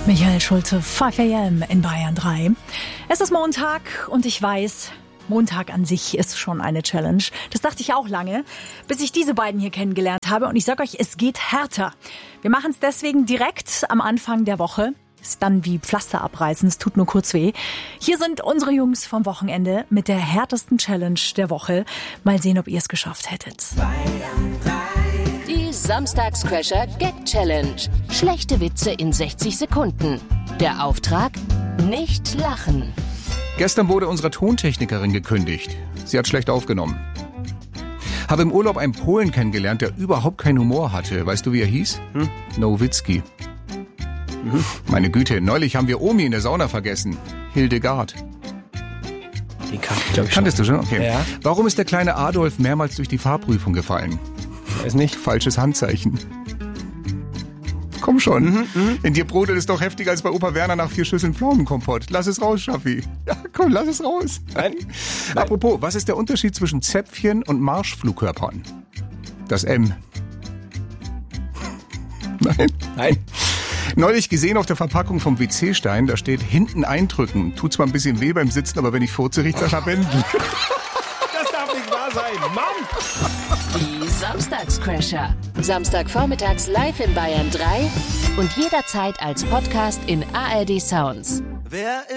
Michael Schulze, 5 AM in Bayern 3. Es ist Montag und ich weiß, Montag an sich ist schon eine Challenge. Das dachte ich auch lange, bis ich diese beiden hier kennengelernt habe. Und ich sag euch, es geht härter. Wir machen es deswegen direkt am Anfang der Woche. Ist dann wie Pflaster abreißen, es tut nur kurz weh. Hier sind unsere Jungs vom Wochenende mit der härtesten Challenge der Woche. Mal sehen, ob ihr es geschafft hättet. Die Samstagscrasher Gag Challenge. Schlechte Witze in 60 Sekunden. Der Auftrag? Nicht lachen. Gestern wurde unsere Tontechnikerin gekündigt. Sie hat schlecht aufgenommen. Habe im Urlaub einen Polen kennengelernt, der überhaupt keinen Humor hatte. Weißt du, wie er hieß? Nowitzki. Meine Güte, neulich haben wir Omi in der Sauna vergessen. Hildegard. Den glaube ich Kanntest du schon? Okay. Ja. Warum ist der kleine Adolf mehrmals durch die Fahrprüfung gefallen? Weiß nicht. Falsches Handzeichen. Komm schon. In dir brodelt es doch heftiger als bei Opa Werner nach 4 Schüsseln Pflaumenkompott. Lass es raus, Schaffi. Ja, komm, lass es raus. Nein. Apropos, was ist der Unterschied zwischen Zäpfchen und Marschflugkörpern? Das M. Nein. Neulich gesehen auf der Verpackung vom WC-Stein, da steht hinten eindrücken. Tut zwar ein bisschen weh beim Sitzen, aber wenn ich furze, riecht's nach Lavendel. Das darf nicht wahr sein. Mann! Die Samstagscrasher. Samstagvormittags live in Bayern 3 und jederzeit als Podcast in ARD Sounds.